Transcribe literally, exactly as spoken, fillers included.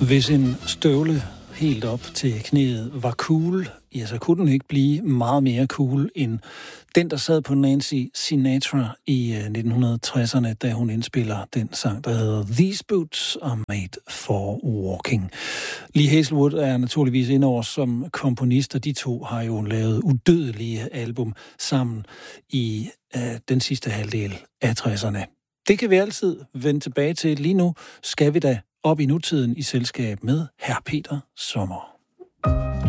Hvis en støvle helt op til knæet var cool, ja, så kunne den ikke blive meget mere cool end den, der sad på Nancy Sinatra i nitten tresserne, da hun indspiller den sang, der hedder These Boots Are Made for Walking. Lee Hazlewood er naturligvis indover som komponist, og de to har jo lavet udødelige album sammen i øh, den sidste halvdel af tresserne. Det kan vi altid vende tilbage til. Lige nu skal vi da op i nutiden i selskab med herr Peter Sommer.